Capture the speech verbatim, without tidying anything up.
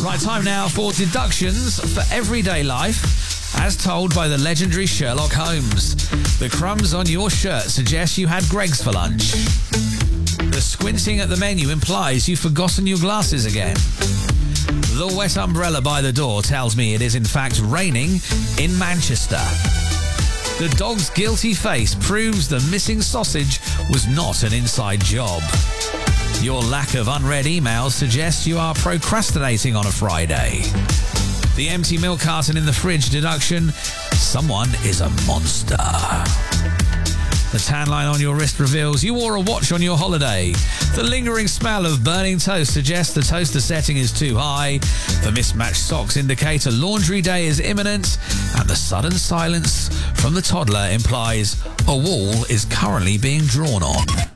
Right, time now for deductions for everyday life, as told by the legendary Sherlock Holmes. The crumbs on your shirt suggest you had Greggs for lunch. The squinting at the menu implies you've forgotten your glasses again. The wet umbrella by the door tells me it is in fact raining in Manchester. The dog's guilty face proves the missing sausage was not an inside job. Your lack of unread emails suggests you are procrastinating on a Friday. The empty milk carton in the fridge deduction, someone is a monster. The tan line on your wrist reveals you wore a watch on your holiday. The lingering smell of burning toast suggests the toaster setting is too high. The mismatched socks indicate a laundry day is imminent. And the sudden silence from the toddler implies a wall is currently being drawn on.